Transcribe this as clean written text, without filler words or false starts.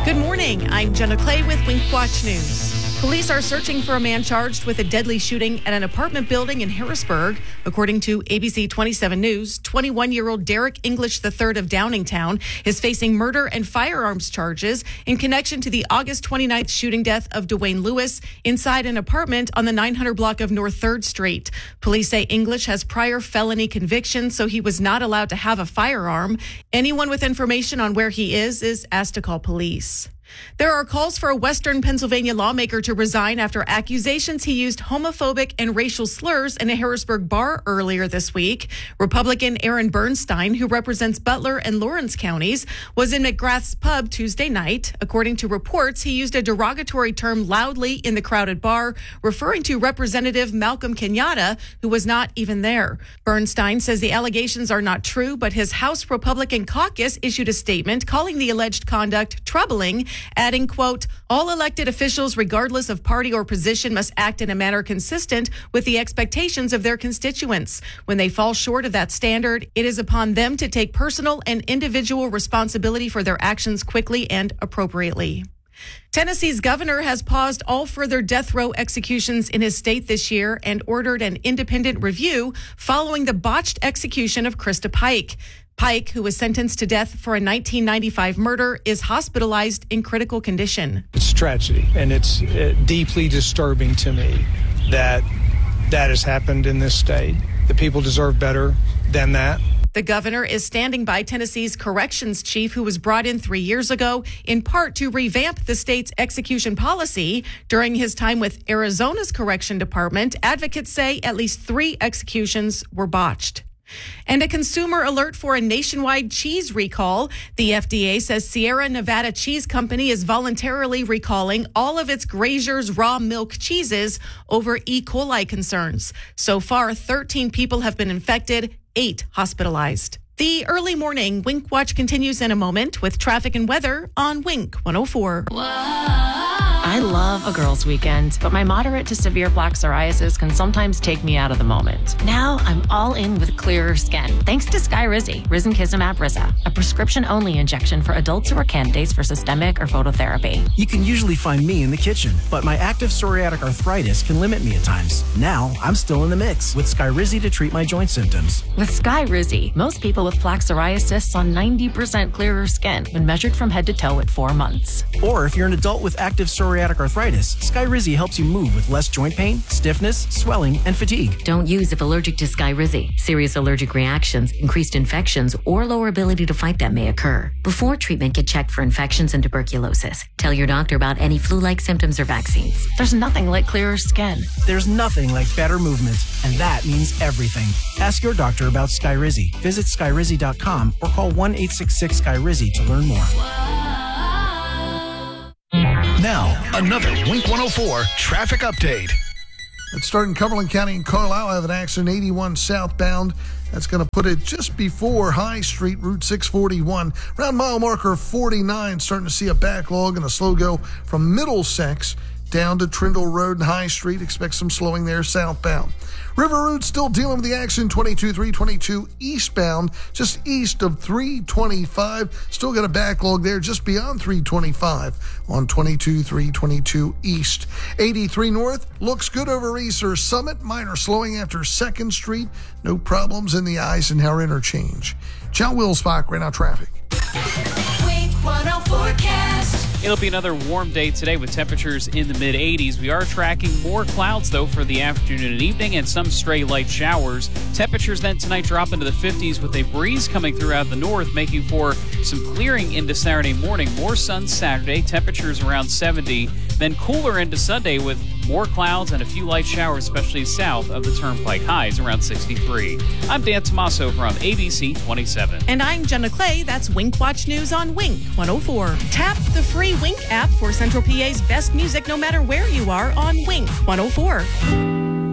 Good morning. I'm Jenna Clay with Wink Watch News. Police are searching for a man charged with a deadly shooting at an apartment building in Harrisburg. According to ABC 27 News, 21-year-old Derek English III of Downingtown is facing murder and firearms charges in connection to the August 29th shooting death of Dwayne Lewis inside an apartment on the 900 block of North 3rd Street. Police say English has prior felony convictions, so he was not allowed to have a firearm. Anyone with information on where he is asked to call police. There are calls for a Western Pennsylvania lawmaker to resign after accusations he used homophobic and racial slurs in a Harrisburg bar earlier this week. Republican Aaron Bernstein, who represents Butler and Lawrence counties, was in McGrath's pub Tuesday night. According to reports, he used a derogatory term loudly in the crowded bar, referring to Representative Malcolm Kenyatta, who was not even there. Bernstein says the allegations are not true, but his House Republican caucus issued a statement calling the alleged conduct troubling, adding, quote, all elected officials, regardless of party or position, must act in a manner consistent with the expectations of their constituents. When they fall short of that standard, it is upon them to take personal and individual responsibility for their actions quickly and appropriately. Tennessee's governor has paused all further death row executions in his state this year and ordered an independent review following the botched execution of Krista Pike. Pike, who was sentenced to death for a 1995 murder, is hospitalized in critical condition. It's tragedy, and it's deeply disturbing to me that has happened in this state. The people deserve better than that. The governor is standing by Tennessee's corrections chief, who was brought in 3 years ago, in part to revamp the state's execution policy. During his time with Arizona's correction department, advocates say at least 3 executions were botched. And a consumer alert for a nationwide cheese recall. The FDA says Sierra Nevada Cheese Company is voluntarily recalling all of its Grazier's raw milk cheeses over E. coli concerns. So far, 13 people have been infected, 8 hospitalized. The early morning Wink Watch continues in a moment with traffic and weather on Wink 104. I love a girls' weekend, but my moderate to severe plaque psoriasis can sometimes take me out of the moment. Now I'm all in with clearer skin, thanks to Skyrizi, Risankizumab Riza, a prescription-only injection for adults who are candidates for systemic or phototherapy. You can usually find me in the kitchen, but my active psoriatic arthritis can limit me at times. Now I'm still in the mix with Skyrizi to treat my joint symptoms. With Skyrizi, most people with plaque psoriasis saw 90% clearer skin when measured from head to toe at 4 months. Or if you're an adult with active psoriatic arthritis, Skyrizi helps you move with less joint pain, stiffness, swelling, and fatigue. Don't use if allergic to Skyrizi. Serious allergic reactions, increased infections, or lower ability to fight them may occur. Before treatment, get checked for infections and tuberculosis. Tell your doctor about any flu-like symptoms or vaccines. There's nothing like clearer skin. There's nothing like better movement, and that means everything. Ask your doctor about Skyrizi. Visit Skyrizi.com or call 1-866-SKYRIZI to learn more. Now, another Wink 104 traffic update. Let's start in Cumberland County and Carlisle. I have an accident 81 southbound. That's going to put it just before High Street, Route 641. Around mile marker 49, starting to see a backlog and a slow go from Middlesex down to Trindle Road and High Street. Expect some slowing there southbound. River Route still dealing with the action, 22-322 eastbound, just east of 325. Still got a backlog there just beyond 325 on 22-322 east. 83 north looks good over Easter Summit. Minor slowing after 2nd Street. No problems in the Eisenhower interchange. John Wilsbach, right now traffic. Wink 104 forecast. It'll be another warm day today with temperatures in the mid-80s. We are tracking more clouds, though, for the afternoon and evening and some stray light showers. Temperatures then tonight drop into the 50s with a breeze coming throughout the north, making for some clearing into Saturday morning. More sun Saturday, temperatures around 70. Then cooler into Sunday with more clouds and a few light showers, especially south of the Turnpike. Highs around 63. I'm Dan Tomaso from ABC 27. And I'm Jenna Clay. That's Wink Watch News on Wink 104. Tap the free Wink app for Central PA's best music no matter where you are on Wink 104.